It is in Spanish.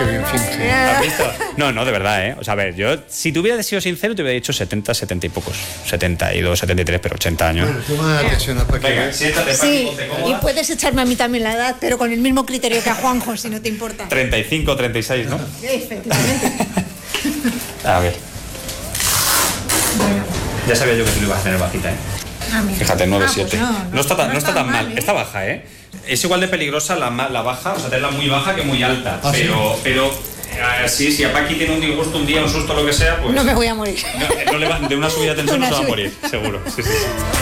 qué bien finge. ¿Has visto? No, de verdad, ¿eh? O sea, a ver, yo, si te hubiera sido sincero, te hubiera dicho 70, 70 y pocos. 72, 73, pero 80 años. Bueno, toma atención a Paquita. Venga, siéntate, Paqui, Sí, ponte y cómoda. puedes echarme a mí también la edad, pero con el mismo criterio que a Juanjo, si no te importa. 35, 36, ¿no? Efectivamente. A ver. Ya sabía yo que tú lo ibas a tener bajita, ¿eh? Ah, mira. Fíjate, 9, Ah, 7. pues no está tan mal. ¿eh? Está baja, ¿eh? Es igual de peligrosa la baja, o sea, tenerla muy baja que muy alta. ¿Ah, sí? Pero sí, si a Paqui tiene un disgusto un día, un susto, lo que sea, pues... No me voy a morir. No le va, de una subida de tensión no Una se va a subida. morir, seguro. Sí.